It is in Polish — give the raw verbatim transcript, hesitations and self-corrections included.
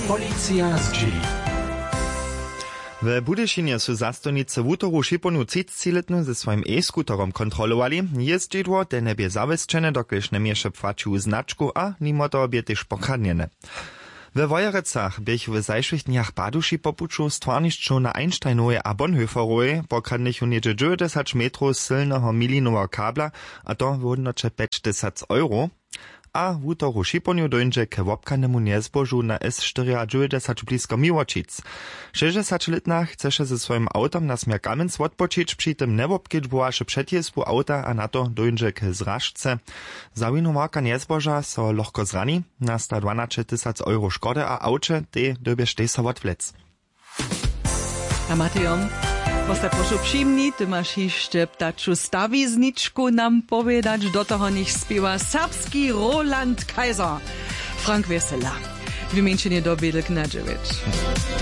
Policja z G. W Budyšinie su zastojnicy wutoru Šiponu třicetiletnu ze swoim e-skuterom kontrolowali. Jezdidło te nebie zawesčene, dokelž nemieše płacił znaczku, a mimo to bie też pokradniene. We Wojerecach biech w zajszłych dniach baduši popuču stwarnišću na Einsteinowej a Bonhoefferowej pokradnych uniedzie dziewięćdziesiąt metrów silnego milinowego kabla, a to w hodnocie pięćdziesiąt euro. A w wutoru Šiponiu dojdzie k wopkanemu niezbożu na S dziewięćdziesiąt blisko Miłočic. šesťdesiatletná chceše ze swoim autom na smier Kamenc odpočić, przy tym nie wopkiedźbowaše przedjezbu auta, a na to dojdzie k zrażce. Za winu marka niezboża so lohko zrani, na sto dwanaście tysięcy euro szkody, a aucie te dobież te so odwlec. A Matejom, posta proszę przyjmni, ty masz jeszcze ptaczu stawizniczku nam powiedzieć, do toho niech śpiewa serbski Roland Kaiser. Frank Wesela. W wymienienie do Bielek na dziewięć.